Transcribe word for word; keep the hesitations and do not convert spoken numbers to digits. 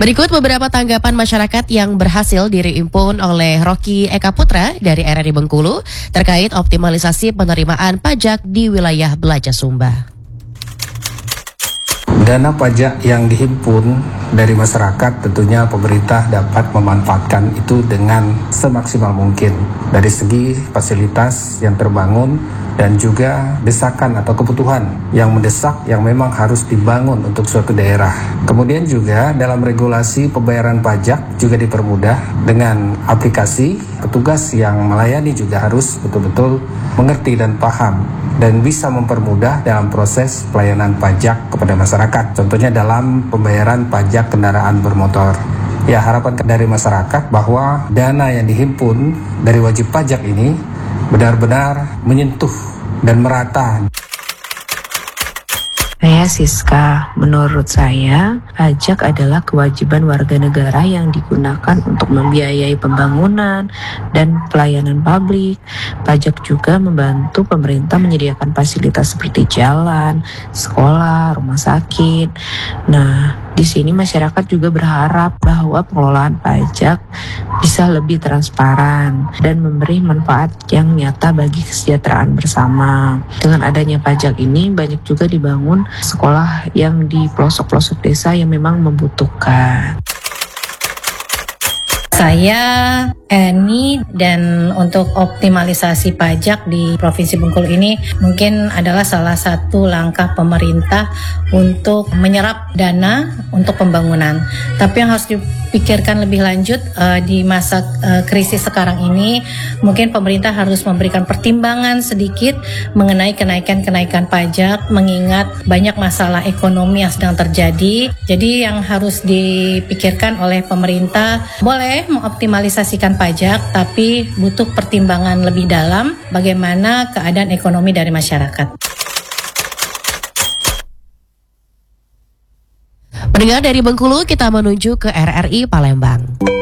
Berikut beberapa tanggapan masyarakat yang berhasil dihimpun oleh Rocky Eka Putra dari R R I Bengkulu terkait optimalisasi penerimaan pajak di wilayah Belaja Sumba. Dana pajak yang dihimpun dari masyarakat tentunya pemerintah dapat memanfaatkan itu dengan semaksimal mungkin dari segi fasilitas yang terbangun dan juga desakan atau kebutuhan yang mendesak yang memang harus dibangun untuk suatu daerah. Kemudian juga dalam regulasi pembayaran pajak juga dipermudah dengan aplikasi. Petugas yang melayani juga harus betul-betul mengerti dan paham dan bisa mempermudah dalam proses pelayanan pajak kepada masyarakat. Contohnya dalam pembayaran pajak kendaraan bermotor. Ya, harapan dari masyarakat bahwa dana yang dihimpun dari wajib pajak ini benar-benar menyentuh dan merata. Saya Siska, menurut saya pajak adalah kewajiban warga negara yang digunakan untuk membiayai pembangunan dan pelayanan publik. Pajak juga membantu pemerintah menyediakan fasilitas seperti jalan, sekolah, rumah sakit. Nah, di sini masyarakat juga berharap bahwa pengelolaan pajak bisa lebih transparan dan memberi manfaat yang nyata bagi kesejahteraan bersama. Dengan adanya pajak ini banyak juga dibangun sekolah yang di pelosok-pelosok desa yang memang membutuhkan. Saya Eni, dan untuk optimalisasi pajak di Provinsi Bengkulu ini mungkin adalah salah satu langkah pemerintah untuk menyerap dana untuk pembangunan. Tapi yang harus dipikirkan lebih lanjut uh, di masa uh, krisis sekarang ini, mungkin pemerintah harus memberikan pertimbangan sedikit mengenai kenaikan-kenaikan pajak, mengingat banyak masalah ekonomi yang sedang terjadi. Jadi yang harus dipikirkan oleh pemerintah, boleh mengoptimalisasikan pajak, tapi butuh pertimbangan lebih dalam bagaimana keadaan ekonomi dari masyarakat. Pendengar dari Bengkulu, kita menuju ke R R I Palembang.